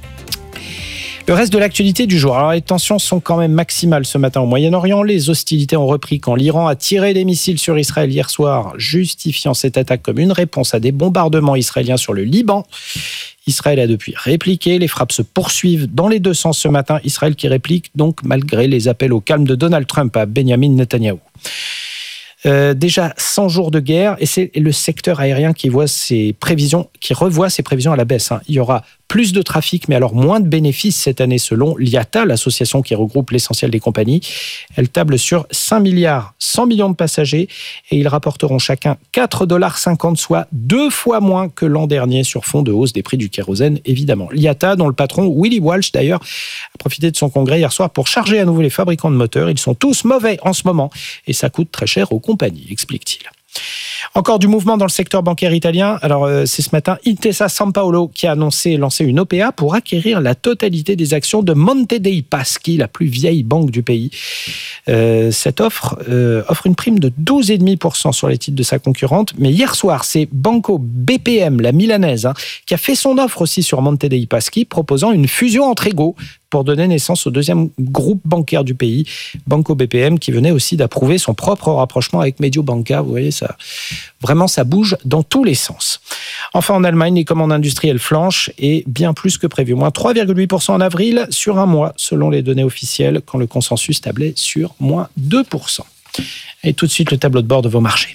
Le reste de l'actualité du jour. Alors, les tensions sont quand même maximales ce matin au Moyen-Orient. Les hostilités ont repris quand l'Iran a tiré des missiles sur Israël hier soir, justifiant cette attaque comme une réponse à des bombardements israéliens sur le Liban. Israël a depuis répliqué. Les frappes se poursuivent dans les deux sens ce matin. Israël qui réplique donc malgré les appels au calme de Donald Trump à Benjamin Netanyahou. Euh, déjà cent jours de guerre et c'est le secteur aérien qui voit ses prévisions, qui revoit ses prévisions à la baisse. Hein. Il y aura plus de trafic, mais alors moins de bénéfices cette année selon l'I A T A, l'association qui regroupe l'essentiel des compagnies. Elle table sur cinq milliards cent millions de passagers et ils rapporteront chacun quatre virgule cinquante dollars, soit deux fois moins que l'an dernier sur fond de hausse des prix du kérosène, évidemment. L'I A T A, dont le patron Willy Walsh d'ailleurs a profité de son congrès hier soir pour charger à nouveau les fabricants de moteurs. Ils sont tous mauvais en ce moment et ça coûte très cher aux compagnie, explique-t-il. Encore du mouvement dans le secteur bancaire italien. Alors, euh, c'est ce matin Intesa Sanpaolo qui a annoncé lancer une O P A pour acquérir la totalité des actions de Monte dei Paschi, la plus vieille banque du pays. Euh, cette offre euh, offre une prime de douze virgule cinq pour cent sur les titres de sa concurrente. Mais hier soir, c'est Banco B P M, la milanaise, hein, qui a fait son offre aussi sur Monte dei Paschi, proposant une fusion entre égaux pour donner naissance au deuxième groupe bancaire du pays, Banco B P M, qui venait aussi d'approuver son propre rapprochement avec Mediobanca. Vous voyez, ça, vraiment, ça bouge dans tous les sens. Enfin, en Allemagne, les commandes industrielles flanchent et bien plus que prévu. Moins trois virgule huit pour cent en avril sur un mois, selon les données officielles, quand le consensus tablait sur moins deux pour cent. Et tout de suite, le tableau de bord de vos marchés.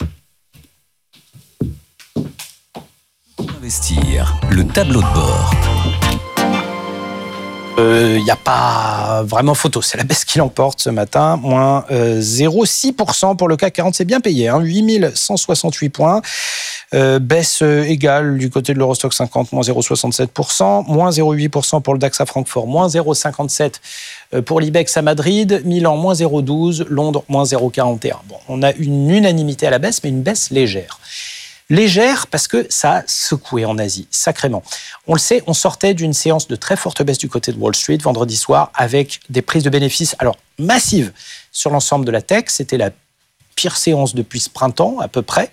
Investir, le tableau de bord. Il euh, n'y a pas vraiment photo, c'est la baisse qui l'emporte ce matin, moins euh, zéro virgule six pour cent pour le C A C quarante, c'est bien payé, hein, huit mille cent soixante-huit points, euh, baisse euh, égale du côté de l'Eurostock cinquante, moins zéro virgule soixante-sept pour cent, moins zéro virgule huit pour cent pour le DAX à Francfort, moins zéro virgule cinquante-sept pour cent pour l'I B E X à Madrid, Milan, moins zéro virgule douze, Londres, moins zéro virgule quarante et un. Bon, on a une unanimité à la baisse, mais une baisse légère. Légère parce que ça a secoué en Asie, sacrément. On le sait, on sortait d'une séance de très forte baisse du côté de Wall Street vendredi soir avec des prises de bénéfices alors massives sur l'ensemble de la tech. C'était la pire séance depuis ce printemps à peu près.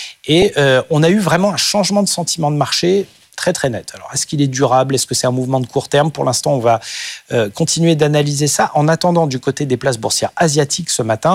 Et euh, on a eu vraiment un changement de sentiment de marché très très net. Alors, est-ce qu'il est durable? Est-ce que c'est un mouvement de court terme? Pour l'instant, on va euh, continuer d'analyser ça. En attendant, du côté des places boursières asiatiques ce matin,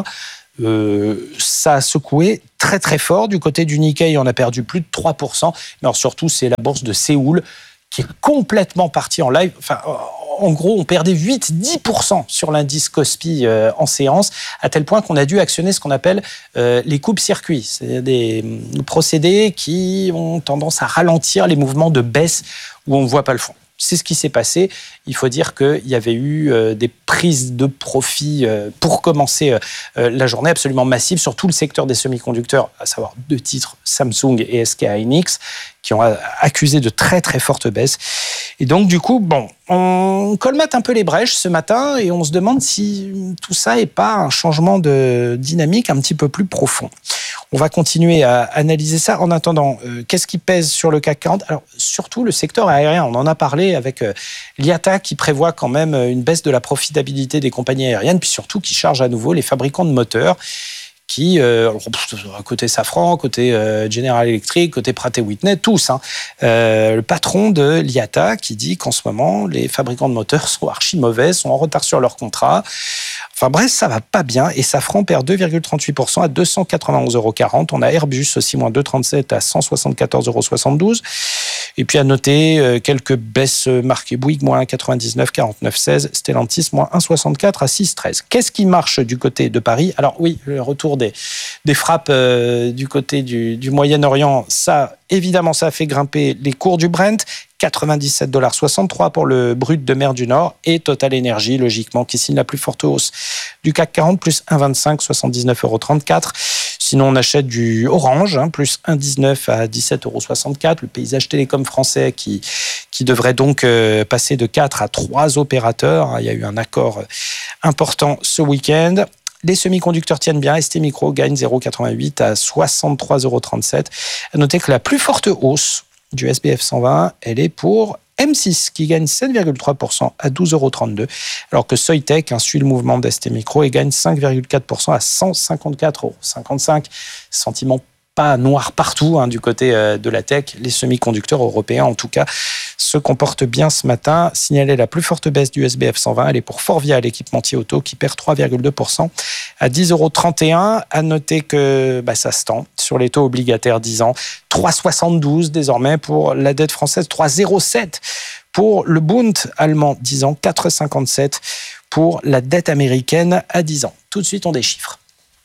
euh, ça a secoué très très fort. Du côté du Nikkei, on a perdu plus de trois pour cent. Mais alors, surtout, c'est la bourse de Séoul qui est complètement partie en live. Enfin, en gros, on perdait huit à dix pour cent sur l'indice Kospi euh, en séance, à tel point qu'on a dû actionner ce qu'on appelle euh, les coupes-circuits. C'est des procédés qui ont tendance à ralentir les mouvements de baisse où on ne voit pas le fond. C'est ce qui s'est passé. Il faut dire qu'il y avait eu euh, des prises de profit euh, pour commencer euh, la journée absolument massives sur tout le secteur des semi-conducteurs, à savoir deux titres, Samsung et S K Hynix, qui ont accusé de très très fortes baisses. Et donc du coup, bon, on colmate un peu les brèches ce matin et on se demande si tout ça n'est pas un changement de dynamique un petit peu plus profond. On va continuer à analyser ça. En attendant, euh, qu'est-ce qui pèse sur le C A C quarante? Alors, surtout le secteur aérien. On en a parlé avec euh, l'I A T A qui prévoit quand même une baisse de la profitabilité des compagnies aériennes, puis surtout qui charge à nouveau les fabricants de moteurs qui, euh, côté Safran, côté euh, General Electric, côté Pratt et Whitney, tous. Hein. Euh, le patron de l'I A T A qui dit qu'en ce moment, les fabricants de moteurs sont archi mauvais, sont en retard sur leurs contrats. Enfin bref, ça va pas bien et Safran perd deux virgule trente-huit pour cent à deux cent quatre-vingt-onze euros quarante. On a Airbus aussi, moins deux virgule trente-sept à cent soixante-quatorze euros soixante-douze. Et puis à noter euh, quelques baisses marquées Bouygues, moins un virgule quatre-vingt-dix-neuf, quarante-neuf seize. Stellantis, moins un virgule soixante-quatre à six virgule treize. Qu'est-ce qui marche du côté de Paris? Alors oui, le retour des, des frappes euh, du côté du, du Moyen-Orient, ça, évidemment, ça a fait grimper les cours du Brent. quatre-vingt-dix-sept virgule soixante-trois dollars pour le brut de mer du Nord et Total Energy, logiquement, qui signe la plus forte hausse du C A C quarante, plus un virgule vingt-cinq, soixante-dix-neuf euros trente-quatre. Sinon, on achète du Orange, hein, plus un virgule dix-neuf à dix-sept euros soixante-quatre. Le paysage télécom français qui, qui devrait donc euh, passer de quatre à trois opérateurs. Il y a eu un accord important ce week-end. Les semi-conducteurs tiennent bien. S T Micro gagne zéro virgule quatre-vingt-huit à soixante-trois euros trente-sept. À noter que la plus forte hausse du S B F cent vingt, elle est pour M six qui gagne sept virgule trois pour cent à douze euros trente-deux, alors que Soitec hein, suit le mouvement d'S T Micro et gagne cinq virgule quatre pour cent à cent cinquante-quatre euros cinquante-cinq. Sentiment pas noir partout hein, du côté euh, de la tech. Les semi-conducteurs européens, en tout cas, se comportent bien ce matin. Signaler la plus forte baisse du S B F cent vingt, elle est pour Forvia, l'équipementier auto, qui perd trois virgule deux pour cent à dix euros trente et un. À noter que bah, ça se tend sur les taux obligataires dix ans. trois virgule soixante-douze désormais pour la dette française, trois virgule zéro sept pour le Bund allemand dix ans, quatre virgule cinquante-sept pour la dette américaine à dix ans. Tout de suite, on déchiffre.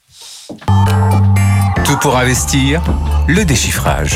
Tout pour investir, le déchiffrage.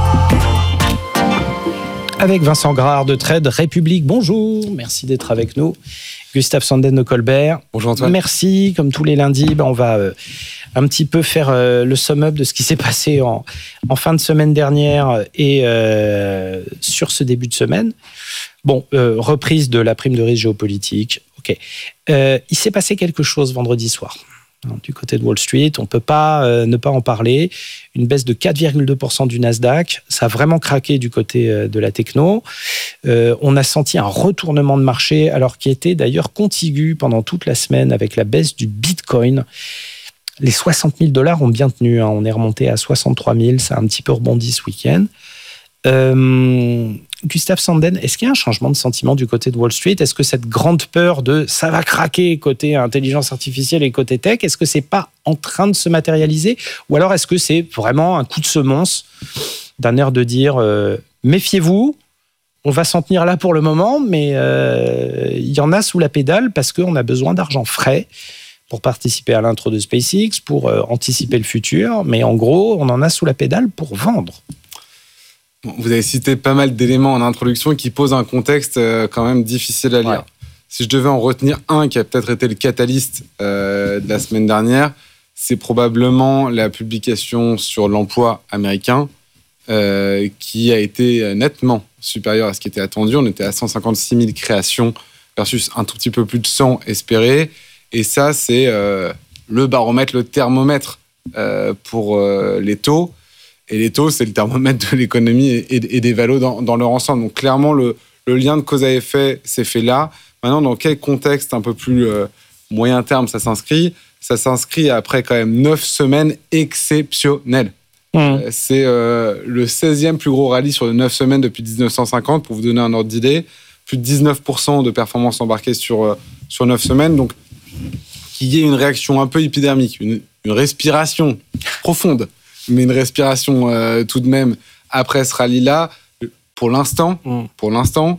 Avec Vincent Grard de Trade République. Bonjour, merci d'être avec nous. Gustave Sanden de Colbert. Bonjour Antoine. Merci, comme tous les lundis, ben on va euh, un petit peu faire euh, le sum-up de ce qui s'est passé en, en fin de semaine dernière et euh, sur ce début de semaine. Bon, euh, reprise de la prime de risque géopolitique. Ok. Euh, il s'est passé quelque chose vendredi soir. Du côté de Wall Street, on ne peut pas euh, ne pas en parler. Une baisse de quatre virgule deux pour cent du Nasdaq. Ça a vraiment craqué du côté euh, de la techno. Euh, on a senti un retournement de marché, alors qui était d'ailleurs contigu pendant toute la semaine avec la baisse du Bitcoin. Les soixante mille dollars ont bien tenu. Hein. On est remonté à soixante-trois mille. Ça a un petit peu rebondi ce week-end. Euh, Gustave Sanden, est-ce qu'il y a un changement de sentiment du côté de Wall Street? Est-ce que cette grande peur de ça va craquer côté intelligence artificielle et côté tech, est-ce que c'est pas en train de se matérialiser? Ou alors est-ce que c'est vraiment un coup de semonce d'un air de dire euh, méfiez-vous, on va s'en tenir là pour le moment, mais euh, il y en a sous la pédale parce qu'on a besoin d'argent frais pour participer à l'intro de SpaceX, pour euh, anticiper le futur, mais en gros, on en a sous la pédale pour vendre. Vous avez cité pas mal d'éléments en introduction qui posent un contexte quand même difficile à lire. Ouais. Si je devais en retenir un qui a peut-être été le catalyste euh, de la semaine dernière, c'est probablement la publication sur l'emploi américain euh, qui a été nettement supérieure à ce qui était attendu. On était à cent cinquante-six mille créations versus un tout petit peu plus de cent espérées. Et ça, c'est euh, le baromètre, le thermomètre euh, pour euh, les taux. Et les taux, c'est le thermomètre de l'économie et, et des valos dans, dans leur ensemble. Donc clairement, le, le lien de cause à effet s'est fait là. Maintenant, dans quel contexte un peu plus euh, moyen terme ça s'inscrit ? Ça s'inscrit après quand même neuf semaines exceptionnelles. Mmh. Euh, c'est euh, le seizième plus gros rallye sur les neuf semaines depuis dix-neuf cent cinquante, pour vous donner un ordre d'idée. Plus de dix-neuf pour cent de performances embarquées sur, euh, sur neuf semaines. Donc, qu'il y ait une réaction un peu épidermique, une, une respiration profonde, mais une respiration euh, tout de même après ce rallye-là, pour l'instant, mmh. pour l'instant,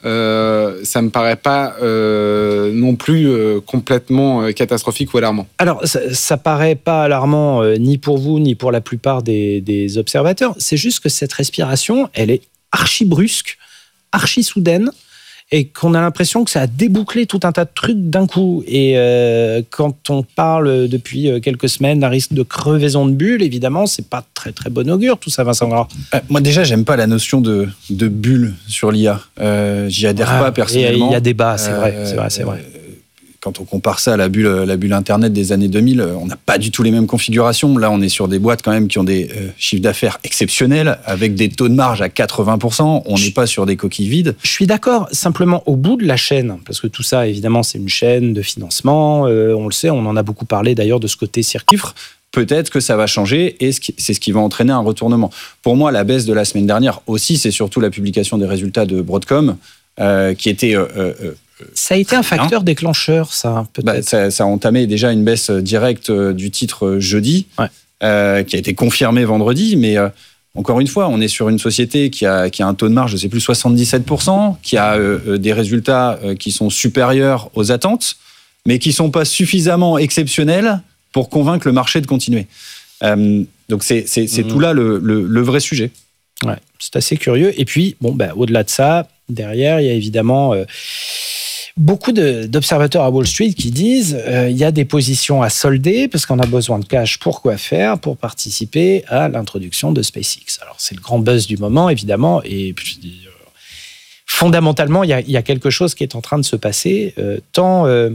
euh, ça me paraît pas euh, non plus euh, complètement euh, catastrophique ou alarmant. Alors, ça, ça paraît pas alarmant euh, ni pour vous ni pour la plupart des, des observateurs. C'est juste que cette respiration, elle est archi brusque, archi soudaine, et qu'on a l'impression que ça a débouclé tout un tas de trucs d'un coup. Et euh, quand on parle depuis quelques semaines d'un risque de crevaison de bulle, évidemment, c'est pas très très bon augure tout ça, Vincent Gras. Euh, moi déjà, j'aime pas la notion de, de bulle sur l'I A. Euh, j'y adhère ah, pas personnellement. Il y a débat, c'est vrai, c'est vrai, c'est vrai. Euh, Quand on compare ça à la bulle, la bulle Internet des années deux mille, on n'a pas du tout les mêmes configurations. Là, on est sur des boîtes quand même qui ont des euh, chiffres d'affaires exceptionnels, avec des taux de marge à quatre-vingts pour cent. On n'est pas sur des coquilles vides. Je suis d'accord. Simplement, au bout de la chaîne, parce que tout ça, évidemment, c'est une chaîne de financement. Euh, on le sait, on en a beaucoup parlé d'ailleurs de ce côté circuit. Peut-être que ça va changer et c'est ce qui va entraîner un retournement. Pour moi, la baisse de la semaine dernière aussi, c'est surtout la publication des résultats de Broadcom, euh, qui était... Euh, euh, Ça a été un facteur hein déclencheur, ça, peut-être. Bah, ça, ça a entamé déjà une baisse directe du titre jeudi, ouais. euh, qui a été confirmée vendredi. Mais euh, encore une fois, on est sur une société qui a, qui a un taux de marge de, je sais plus, soixante-dix-sept pour cent, qui a euh, des résultats euh, qui sont supérieurs aux attentes, mais qui ne sont pas suffisamment exceptionnels pour convaincre le marché de continuer. Euh, donc c'est, c'est, c'est mmh. tout là le, le, le vrai sujet. Ouais, c'est assez curieux. Et puis, bon, bah, au-delà de ça, derrière, il y a évidemment... Euh, beaucoup de, d'observateurs à Wall Street qui disent euh, il y a des positions à solder parce qu'on a besoin de cash pour quoi faire, pour participer à l'introduction de SpaceX. Alors, c'est le grand buzz du moment, évidemment, et puis, euh, fondamentalement, il y, a, il y a quelque chose qui est en train de se passer, euh, tant... Euh,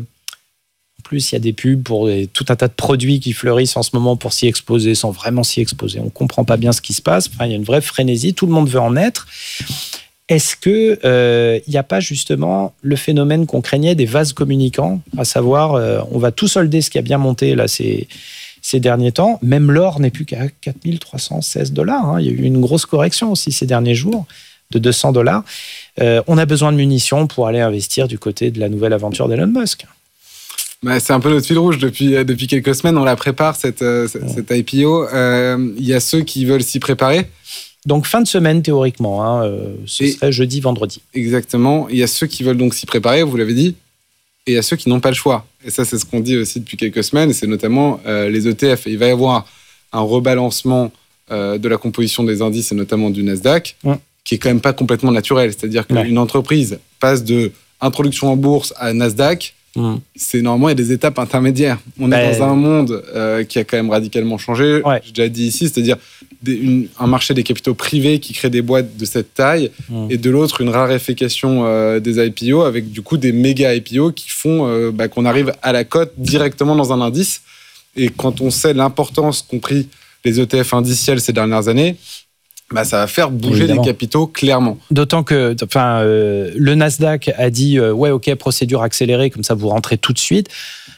en plus, il y a des pubs pour des, tout un tas de produits qui fleurissent en ce moment pour s'y exposer sans vraiment s'y exposer. On ne comprend pas bien ce qui se passe. Enfin, il y a une vraie frénésie, tout le monde veut en être. Est-ce qu'il euh, n'y a pas justement le phénomène qu'on craignait des vases communicants, à savoir, euh, on va tout solder ce qui a bien monté là, ces, ces derniers temps. Même l'or n'est plus qu'à quatre mille trois cent seize dollars. Hein. Il y a eu une grosse correction aussi ces derniers jours de deux cents dollars. Euh, on a besoin de munitions pour aller investir du côté de la nouvelle aventure d'Elon Musk. Bah, c'est un peu notre fil rouge depuis, depuis quelques semaines. On la prépare, cette, euh, cette I P O. Il euh, y a ceux qui veulent s'y préparer. Donc, fin de semaine, théoriquement. Hein, euh, ce et serait jeudi, vendredi. Exactement. Il y a ceux qui veulent donc s'y préparer, vous l'avez dit, et il y a ceux qui n'ont pas le choix. Et ça, c'est ce qu'on dit aussi depuis quelques semaines, et c'est notamment euh, les E T F. Et il va y avoir un rebalancement euh, de la composition des indices, et notamment du Nasdaq, ouais. qui est quand même pas complètement naturel. C'est-à-dire qu'une ouais. entreprise passe de introduction en bourse à Nasdaq, mmh. c'est normalement, il y a des étapes intermédiaires. On bah, est dans un monde euh, qui a quand même radicalement changé. Ouais. J'ai déjà dit ici, c'est-à-dire des, une, un marché des capitaux privés qui crée des boîtes de cette taille, mmh. et de l'autre, une raréfaction euh, des I P O avec du coup des méga I P O qui font euh, bah, qu'on arrive à la cote directement dans un indice. Et quand on sait l'importance qu'ont pris les E T F indiciels ces dernières années, bah, ça va faire bouger Évidemment. les capitaux, clairement. D'autant que enfin, euh, le Nasdaq a dit euh, « Ouais, ok, procédure accélérée, comme ça vous rentrez tout de suite ».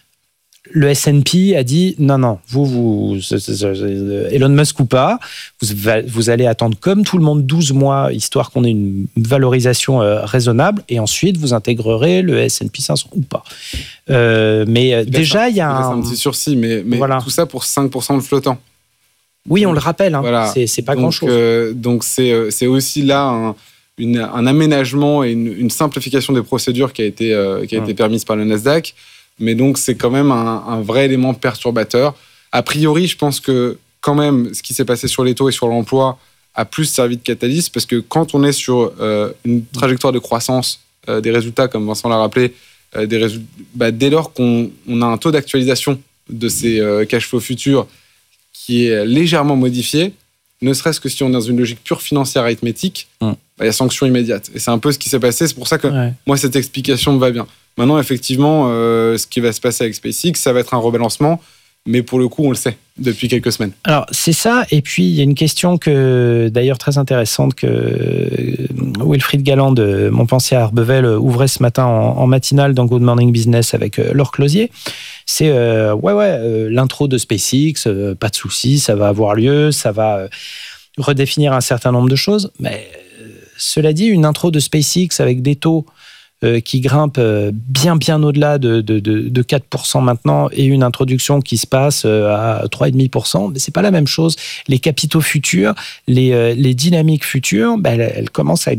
Le S and P a dit « Non, non, vous, vous Elon Musk ou pas, vous, vous allez attendre comme tout le monde douze mois, histoire qu'on ait une valorisation euh, raisonnable, et ensuite vous intégrerez le S and P cinq cents ou pas. Euh, » Mais euh, déjà, il y a un... un petit sursis, mais, mais voilà. tout ça pour cinq pour cent de flottant. Oui, on le rappelle, hein. voilà. c'est, c'est pas donc, grand-chose. Euh, donc, c'est, c'est aussi là un, une, un aménagement et une, une simplification des procédures qui a été, euh, qui a mmh. été permise par le Nasdaq. Mais donc, c'est quand même un, un vrai élément perturbateur. A priori, je pense que quand même, ce qui s'est passé sur les taux et sur l'emploi a plus servi de catalyse, parce que quand on est sur euh, une trajectoire de croissance, euh, des résultats, comme Vincent l'a rappelé, euh, des résultats, bah, dès lors qu'on on a un taux d'actualisation de ces euh, cash flows futurs qui est légèrement modifié, ne serait-ce que si on est dans une logique pure financière arithmétique, il mmh. bah, y a sanction immédiate. Et c'est un peu ce qui s'est passé. C'est pour ça que ouais. moi, cette explication me va bien. Maintenant, effectivement, euh, ce qui va se passer avec SpaceX, ça va être un rebalancement mais pour le coup, on le sait depuis quelques semaines. Alors, c'est ça. Et puis, il y a une question que, d'ailleurs, très intéressante que Wilfried Galland de Montpensier à Arbevel ouvrait ce matin en, en matinale dans Good Morning Business avec Laure Closier. C'est, euh, ouais, ouais, euh, l'intro de SpaceX, euh, pas de souci, ça va avoir lieu, ça va euh, redéfinir un certain nombre de choses. Mais euh, cela dit, une intro de SpaceX avec des taux Euh, qui grimpe euh, bien bien au-delà de, de, de, de quatre pour cent maintenant et une introduction qui se passe euh, à trois virgule cinq pour cent, mais c'est pas la même chose. Les capitaux futurs, les, euh, les dynamiques futures, ben, elles, elles commencent à être